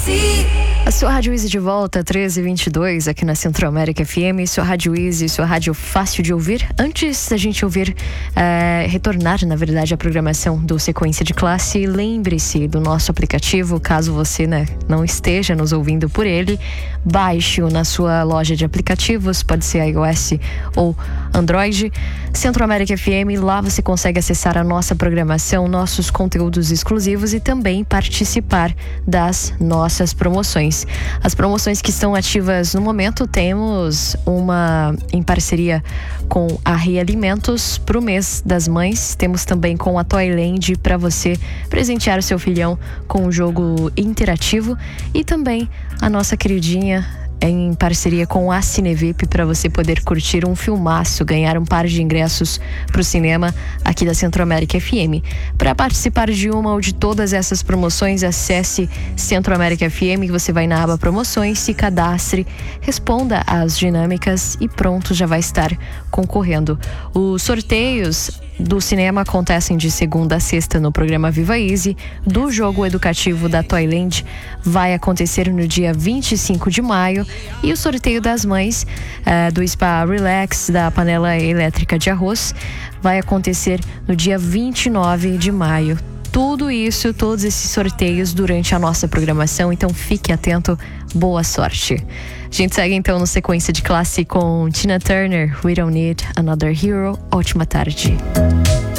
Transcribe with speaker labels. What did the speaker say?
Speaker 1: A sua Rádio Easy de volta, 13h22, aqui na Centro América FM. Sua Rádio Easy, sua rádio fácil de ouvir. Antes da gente ouvir, retornar, na verdade, a programação do Sequência de Classe, lembre-se do nosso aplicativo, caso você não esteja nos ouvindo por ele. Baixe-o na sua loja de aplicativos, pode ser iOS ou Android. Centro América FM, lá você consegue acessar a nossa programação, nossos conteúdos exclusivos e também participar das nossas promoções. As promoções que estão ativas no momento, temos uma em parceria com a Realimentos para o mês das mães. Temos também com a Toyland para você presentear o seu filhão com um jogo interativo. E também a nossa queridinha em parceria com a Cinevip para você poder curtir um filmaço, ganhar um par de ingressos para o cinema aqui da Centro América FM. Para participar de uma ou de todas essas promoções, acesse Centro América FM, você vai na aba promoções, se cadastre, responda às dinâmicas e pronto, já vai estar concorrendo. Os sorteios do cinema acontecem de segunda a sexta no programa Viva Easy. Do jogo educativo da Toyland vai acontecer no dia 25 de maio. E o sorteio das mães do Spa Relax, da panela elétrica de arroz, vai acontecer no dia 29 de maio. Tudo isso, todos esses sorteios durante a nossa programação, então fique atento, boa sorte. A gente segue então no Sequência de Classe com Tina Turner, We Don't Need Another Hero. Ótima tarde.